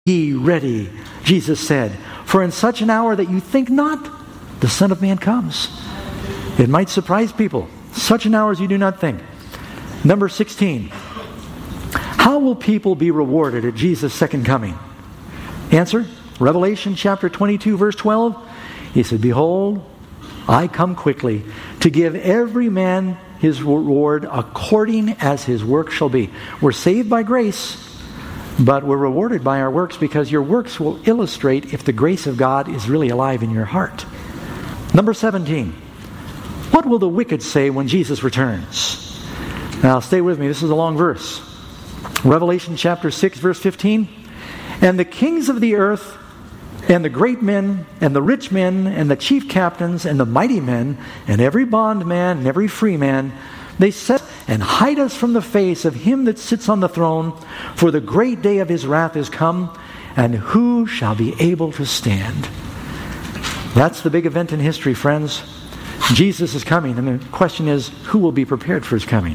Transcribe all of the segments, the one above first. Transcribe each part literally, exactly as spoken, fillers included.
Ye ready, Jesus said, for in such an hour that you think not, the Son of Man comes. It might surprise people. Such an hour as you do not think. Number sixteen. How will people be rewarded at Jesus' second coming? Answer, Revelation chapter twenty-two, verse twelve. He said, behold, I come quickly to give every man his reward according as his work shall be. We're saved by grace, but we're rewarded by our works because your works will illustrate if the grace of God is really alive in your heart. Number seventeen. What will the wicked say when Jesus returns? Now stay with me. This is a long verse. Revelation chapter six, verse fifteen. And the kings of the earth, and the great men, and the rich men, and the chief captains, and the mighty men, and every bondman, and every free man, they set and hide us from the face of him that sits on the throne, for the great day of his wrath is come, and who shall be able to stand? That's the big event in history, friends. Jesus is coming, and the question is, who will be prepared for his coming?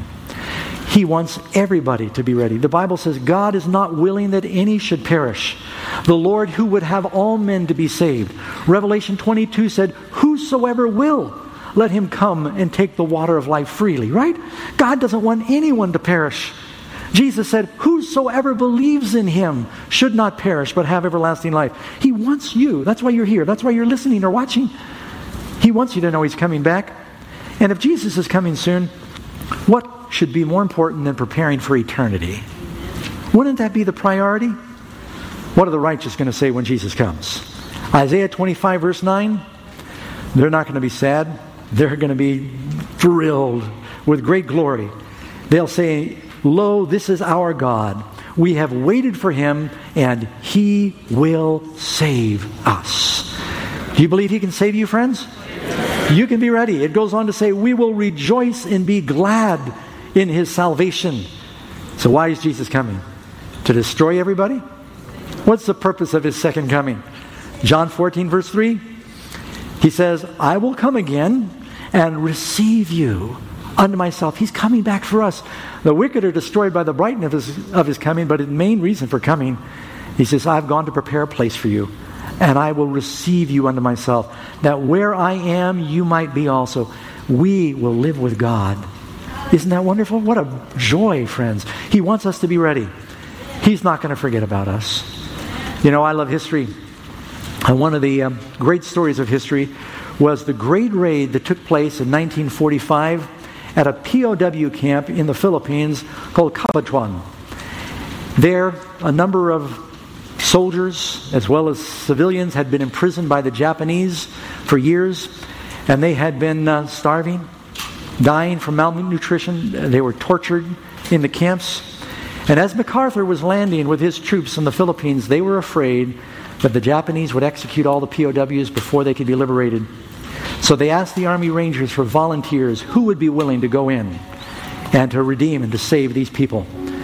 He wants everybody to be ready. The Bible says God is not willing that any should perish. The Lord who would have all men to be saved. Revelation twenty-two said, whosoever will, let him come and take the water of life freely, right? God doesn't want anyone to perish. Jesus said, whosoever believes in him should not perish but have everlasting life. He wants you. That's why you're here. That's why you're listening or watching. He wants you to know he's coming back. And if Jesus is coming soon, what should be more important than preparing for eternity? Wouldn't that be the priority? What are the righteous going to say when Jesus comes? Isaiah twenty-five, verse nine. They're not going to be sad. They're going to be thrilled with great glory. They'll say, lo, this is our God. We have waited for him, and he will save us. Do you believe he can save you, friends? You can be ready. It goes on to say, we will rejoice and be glad in his salvation. So why is Jesus coming? To destroy everybody? What's the purpose of his second coming? John fourteen, verse three. He says, I will come again and receive you unto myself. He's coming back for us. The wicked are destroyed by the brightness of his, of his coming, but the main reason for coming, he says, I've gone to prepare a place for you, and I will receive you unto myself, that where I am, you might be also. We will live with God. Isn't that wonderful? What a joy, friends. He wants us to be ready. He's not going to forget about us. You know, I love history. And one of the um, great stories of history was the great raid that took place in nineteen forty-five at a P O W camp in the Philippines called Cabanatuan. There, a number of soldiers as well as civilians had been imprisoned by the Japanese for years, and they had been uh, starving, dying from malnutrition. They were tortured in the camps. And as MacArthur was landing with his troops in the Philippines, they were afraid that the Japanese would execute all the P O Ws before they could be liberated. So they asked the Army Rangers for volunteers who would be willing to go in and to redeem and to save these people.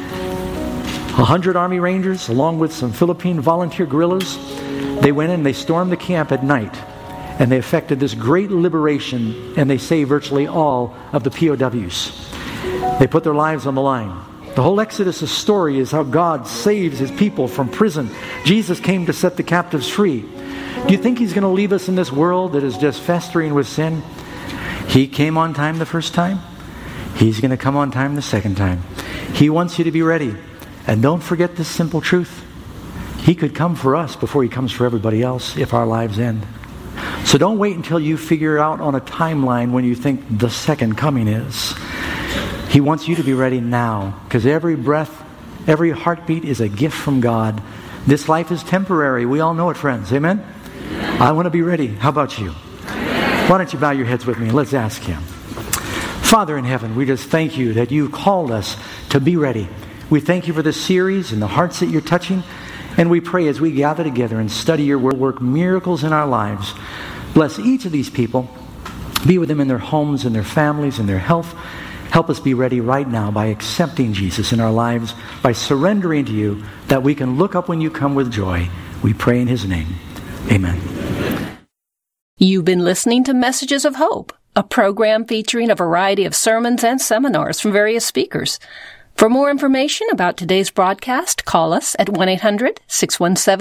A hundred Army Rangers, along with some Philippine volunteer guerrillas, they went in and they stormed the camp at night. And they effected this great liberation, and they saved virtually all of the P O Ws. They put their lives on the line. The whole Exodus story is how God saves his people from prison. Jesus came to set the captives free. Do you think he's going to leave us in this world that is just festering with sin? He came on time the first time. He's going to come on time the second time. He wants you to be ready. And don't forget this simple truth. He could come for us before he comes for everybody else if our lives end. So don't wait until you figure out on a timeline when you think the second coming is. He wants you to be ready now, because every breath, every heartbeat is a gift from God. This life is temporary. We all know it, friends. Amen? Amen. I want to be ready. How about you? Amen. Why don't you bow your heads with me and let's ask him. Father in heaven, we just thank you that you called us to be ready. We thank you for this series and the hearts that you're touching. And we pray as we gather together and study your word, work miracles in our lives. Bless each of these people. Be with them in their homes and their families and their health. Help us be ready right now by accepting Jesus in our lives, by surrendering to you, that we can look up when you come with joy. We pray in his name. Amen. You've been listening to Messages of Hope, a program featuring a variety of sermons and seminars from various speakers. For more information about today's broadcast, call us at one eight hundred six one seven